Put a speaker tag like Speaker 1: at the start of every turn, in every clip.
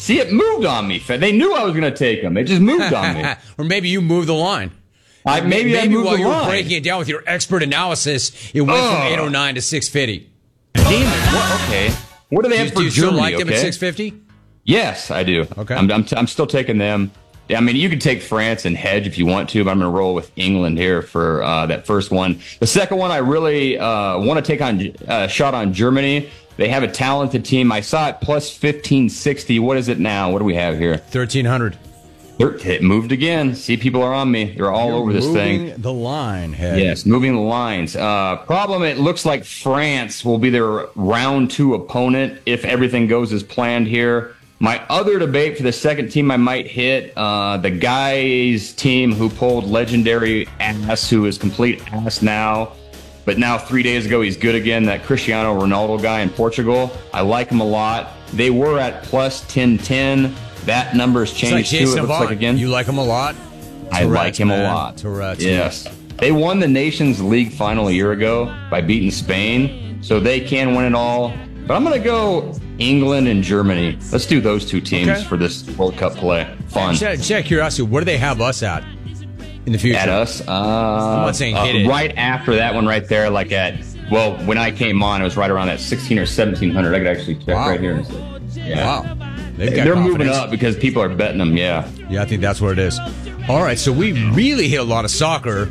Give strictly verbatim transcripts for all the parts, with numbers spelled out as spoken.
Speaker 1: See, it moved on me. They knew I was going to take them. It just moved on me.
Speaker 2: Or maybe you moved the line.
Speaker 1: I, maybe,
Speaker 2: maybe
Speaker 1: I moved
Speaker 2: while
Speaker 1: the
Speaker 2: you
Speaker 1: line.
Speaker 2: were breaking it down with your expert analysis, it went
Speaker 1: oh.
Speaker 2: from eight oh nine to six fifty.
Speaker 1: Damn it. What? Okay. What do they
Speaker 2: do,
Speaker 1: have for
Speaker 2: do you
Speaker 1: Germany?
Speaker 2: still like them
Speaker 1: okay?
Speaker 2: at six fifty?
Speaker 1: Yes, I do.
Speaker 2: Okay.
Speaker 1: I'm, I'm, I'm still taking them. I mean, you could take France and hedge if you want to, but I'm going to roll with England here for uh, that first one. The second one, I really uh, want to take on a uh, shot on Germany. They have a talented team. I saw it plus fifteen sixty. What is it now? What do we have here?
Speaker 2: thirteen hundred.
Speaker 1: It moved again. See, people are on me. They're all
Speaker 2: You're
Speaker 1: over this thing.
Speaker 2: Moving the line, head.
Speaker 1: Yes, moving the lines. Uh, problem, it looks like France will be their round two opponent if everything goes as planned here. My other debate for the second team I might hit, uh, the guy's team who pulled legendary ass, who is complete ass now, but now three days ago he's good again, that Cristiano Ronaldo guy in Portugal. I like him a lot. They were at plus ten ten. That number's changed
Speaker 2: like
Speaker 1: too, it looks like again.
Speaker 2: You like him a lot?
Speaker 1: I
Speaker 2: Tourette's,
Speaker 1: like him
Speaker 2: man.
Speaker 1: a lot.
Speaker 2: Tourette's,
Speaker 1: yes. They won the Nations League final a year ago by beating Spain, so they can win it all. But I'm going to go England and Germany. Let's do those two teams
Speaker 2: Okay.
Speaker 1: for this World Cup play. Fun.
Speaker 2: Check, check curiosity. Where do they have us at in the future?
Speaker 1: At us? Uh,
Speaker 2: I'm not saying
Speaker 1: uh,
Speaker 2: hit it.
Speaker 1: Right after that one right there, like at, well, when I came on, it was right around that sixteen or seventeen hundred. I could actually check
Speaker 2: Wow.
Speaker 1: right here. And say, yeah.
Speaker 2: Wow. They've got
Speaker 1: They're moving
Speaker 2: confidence.
Speaker 1: up because people are betting them, yeah.
Speaker 2: Yeah, I think that's where it is. All right, so we really hit a lot of soccer,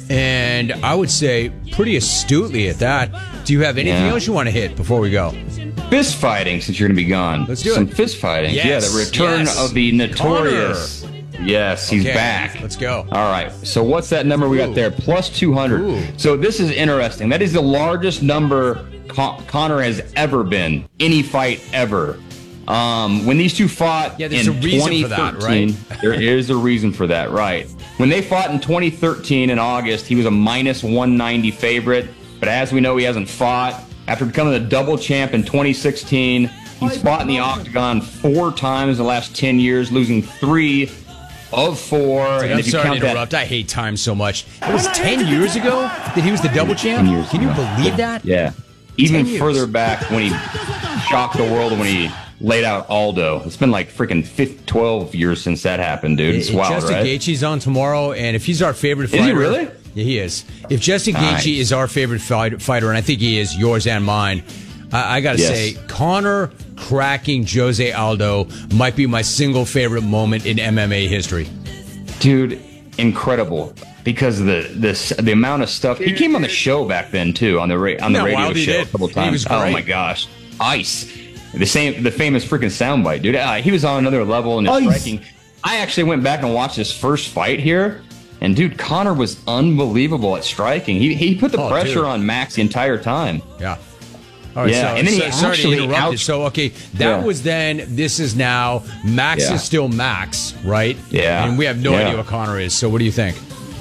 Speaker 2: and I would say pretty astutely at that. Do you have anything
Speaker 1: Yeah.
Speaker 2: else you want to hit before we go?
Speaker 1: Fist fighting, since you're going to be gone.
Speaker 2: Let's do
Speaker 1: Some
Speaker 2: it.
Speaker 1: fist fighting.
Speaker 2: Yes,
Speaker 1: yeah, the return
Speaker 2: yes.
Speaker 1: of the notorious. Yes, he's
Speaker 2: Okay,
Speaker 1: back.
Speaker 2: let's go.
Speaker 1: All right. So what's that number we got
Speaker 2: Ooh.
Speaker 1: there? Plus two hundred.
Speaker 2: Ooh.
Speaker 1: So this is interesting. That is the largest number Con- Connor has ever been. Any fight ever. Um, when these two fought
Speaker 2: Yeah, there's
Speaker 1: in
Speaker 2: a reason
Speaker 1: twenty
Speaker 2: for that,
Speaker 1: thirteen,
Speaker 2: right?
Speaker 1: there is a reason for that, right? When they fought in twenty thirteen in August, he was a minus one ninety favorite. But as we know, he hasn't fought. After becoming the double champ in twenty sixteen, he's fought in the octagon four times in the last ten years, losing three of four.
Speaker 2: Dude,
Speaker 1: and
Speaker 2: I'm
Speaker 1: if you
Speaker 2: sorry to
Speaker 1: count that,
Speaker 2: interrupt. I hate time so much. It was ten years ago that he was the double champ?
Speaker 1: ten years
Speaker 2: Can you
Speaker 1: ago.
Speaker 2: believe that?
Speaker 1: Yeah. Even
Speaker 2: ten years.
Speaker 1: further back when he shocked the world when he laid out Aldo. It's been like freaking fifteen, twelve years since that happened, dude. It's
Speaker 2: If
Speaker 1: wild,
Speaker 2: Justin
Speaker 1: right?
Speaker 2: Gaethje's on tomorrow, and if he's our favorite fighter...
Speaker 1: Is he really?
Speaker 2: Yeah, he is. If Justin
Speaker 1: Nice.
Speaker 2: Gaethje is our favorite fight, fighter, and I think he is, yours and mine, I, I got to
Speaker 1: Yes.
Speaker 2: say, Conor cracking Jose Aldo might be my single favorite moment in M M A history.
Speaker 1: Dude, incredible. Because of the this the amount of stuff he came on the show back then too on the ra- on the
Speaker 2: Yeah,
Speaker 1: radio
Speaker 2: wild he
Speaker 1: show
Speaker 2: did.
Speaker 1: a couple
Speaker 2: He
Speaker 1: times.
Speaker 2: was
Speaker 1: Oh
Speaker 2: great.
Speaker 1: my gosh, Ice, the same the famous freaking soundbite, dude. Uh, he was on another level in his
Speaker 3: Ice.
Speaker 1: striking. I actually went back and watched his first fight here, and dude, Connor was unbelievable at striking. He he put the
Speaker 2: Oh,
Speaker 1: pressure
Speaker 2: dude.
Speaker 1: on Max the entire time.
Speaker 2: Yeah. All right,
Speaker 1: Yeah,
Speaker 2: so,
Speaker 1: and then he
Speaker 2: so- sorry to
Speaker 1: actually
Speaker 2: interrupt you.
Speaker 1: out-
Speaker 2: So, okay, that
Speaker 1: Yeah.
Speaker 2: was then. This is now. Max
Speaker 1: Yeah.
Speaker 2: is still Max, right?
Speaker 1: Yeah.
Speaker 2: And we have no
Speaker 1: Yeah.
Speaker 2: idea what Conor is. So, what do you think?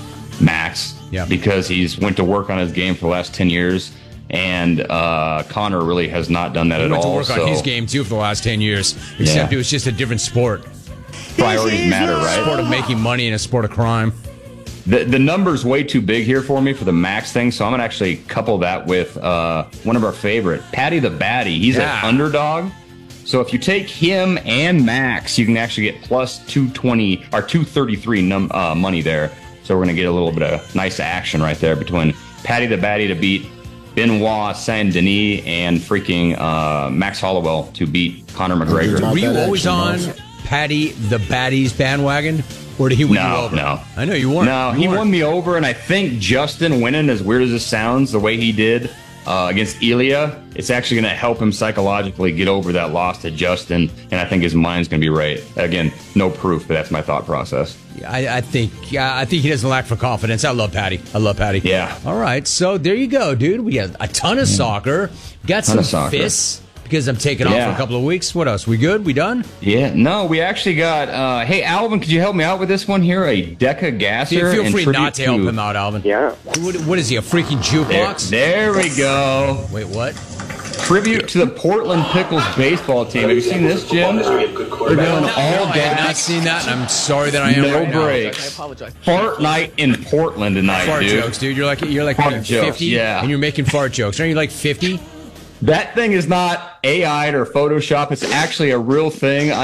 Speaker 1: Max,
Speaker 2: Yeah.
Speaker 1: because he's went to work on his game for the last ten years, and uh, Connor really has not done that
Speaker 2: He
Speaker 1: at
Speaker 2: went to
Speaker 1: all.
Speaker 2: work
Speaker 1: so
Speaker 2: on his game too for the last ten years, except
Speaker 1: Yeah.
Speaker 2: it was just a different sport.
Speaker 1: priorities matter, right?
Speaker 2: Sport of making money and a sport of crime.
Speaker 1: The the number's way too big here for me for the Max thing, so I'm gonna actually couple that with uh, one of our favorite, Patty the Batty. He's
Speaker 2: Yeah.
Speaker 1: an underdog. So if you take him and Max, you can actually get plus two twenty or two thirty-three num- uh, money there. So we're gonna get a little bit of nice action right there between Patty the Batty to beat Benoit Saint Denis and freaking uh, Max Hollowell to beat Conor McGregor.
Speaker 3: Not
Speaker 2: Were you
Speaker 3: that
Speaker 2: always
Speaker 3: action,
Speaker 2: on Patty the Batty's bandwagon, or did he win you
Speaker 1: No,
Speaker 2: over?
Speaker 1: no.
Speaker 2: I know you weren't.
Speaker 1: No,
Speaker 2: You
Speaker 1: he
Speaker 2: weren't.
Speaker 1: won me over, and I think Justin winning, as weird as this sounds, the way he did uh, against Ilya, it's actually going to help him psychologically get over that loss to Justin, and I think his mind's going to be right. Again, no proof, but that's my thought process.
Speaker 2: I, I think yeah, I think he doesn't lack for confidence. I love Patty. I love Patty.
Speaker 1: Yeah.
Speaker 2: All right, so there you go, dude. We got a ton of soccer. Got
Speaker 1: Ton
Speaker 2: some
Speaker 1: of soccer.
Speaker 2: fists because I'm taking off for
Speaker 1: Yeah.
Speaker 2: a couple of weeks. What else? We good? We done?
Speaker 1: Yeah, no, we actually got, uh, hey, Alvin, could you help me out with this one here? A Deca Gasser.
Speaker 2: Feel, feel
Speaker 1: in
Speaker 2: free
Speaker 1: tribute
Speaker 2: not to help him out, Alvin.
Speaker 4: Yeah.
Speaker 2: What, what is he? A freaking
Speaker 1: There,
Speaker 2: jukebox?
Speaker 1: there we go.
Speaker 2: Wait, what?
Speaker 1: Tribute to the Portland Pickles baseball team. Have you seen this, Jim? They're doing all
Speaker 2: No, I have not
Speaker 1: gas,
Speaker 2: seen that, and I'm sorry that I am
Speaker 1: no
Speaker 2: right now.
Speaker 1: breaks.
Speaker 4: apologize.
Speaker 1: Fart night in Portland tonight,
Speaker 2: Fart
Speaker 1: dude.
Speaker 2: jokes, dude. You're like you're like
Speaker 1: Fart
Speaker 2: what,
Speaker 1: jokes,
Speaker 2: fifty,
Speaker 1: yeah.
Speaker 2: and you're making fart jokes. Aren't you like fifty?
Speaker 1: That thing is not A I'd or Photoshop. It's actually a real thing.